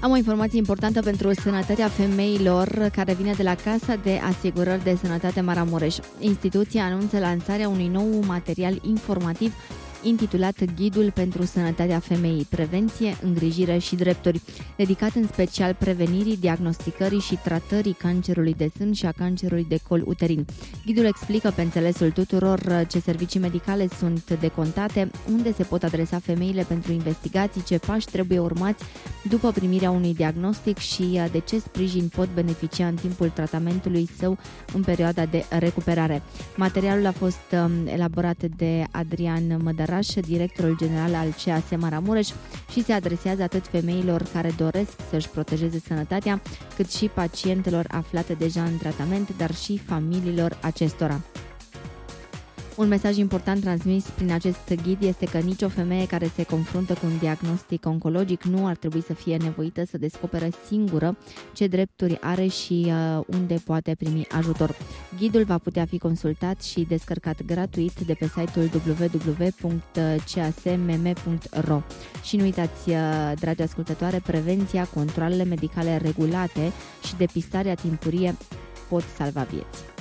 Am o informație importantă pentru sănătatea femeilor care vine de la Casa de Asigurări de Sănătate Maramureș. Instituția anunță lansarea unui nou material informativ intitulat Ghidul pentru Sănătatea Femeii, Prevenție, Îngrijire și Drepturi, dedicat în special prevenirii, diagnosticării și tratării cancerului de sân și a cancerului de col uterin. Ghidul explică pe înțelesul tuturor ce servicii medicale sunt decontate, unde se pot adresa femeile pentru investigații, ce pași trebuie urmați după primirea unui diagnostic și de ce sprijin pot beneficia în timpul tratamentului său în perioada de recuperare. Materialul a fost elaborat de Adrian Mădăraș, directorul general al CAS Maramureș, și se adresează atât femeilor care doresc să-și protejeze sănătatea, cât și pacientelor aflate deja în tratament, dar și familiilor acestora. Un mesaj important transmis prin acest ghid este că nicio femeie care se confruntă cu un diagnostic oncologic nu ar trebui să fie nevoită să descopere singură ce drepturi are și unde poate primi ajutor. Ghidul va putea fi consultat și descărcat gratuit de pe site-ul www.casmm.ro. Și nu uitați, dragi ascultătoare, prevenția, controalele medicale regulate și depistarea timpurie pot salva vieți.